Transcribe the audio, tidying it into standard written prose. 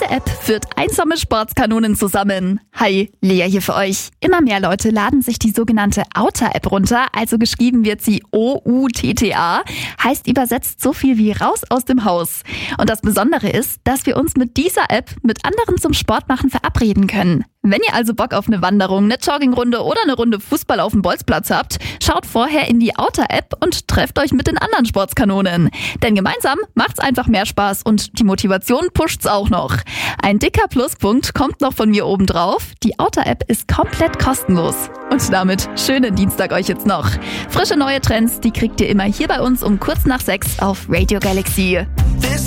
Diese App führt einsame Sportskanonen zusammen. Hi, Lea hier für euch. Immer mehr Leute laden sich die sogenannte Outa-App runter, also geschrieben wird sie O-U-T-T-A, heißt übersetzt so viel wie raus aus dem Haus. Und das Besondere ist, dass wir uns mit dieser App mit anderen zum Sportmachen verabreden können. Wenn ihr also Bock auf eine Wanderung, eine Joggingrunde oder eine Runde Fußball auf dem Bolzplatz habt, schaut vorher in die Outa-App und trefft euch mit den anderen Sportskanonen. Denn gemeinsam macht's einfach mehr Spaß und die Motivation pusht's auch noch. Ein dicker Pluspunkt kommt noch von mir oben drauf. Die Outa-App ist komplett kostenlos. Und damit schönen Dienstag euch jetzt noch. Frische neue Trends, die kriegt ihr immer hier bei uns um kurz nach 6 auf Radio Galaxy.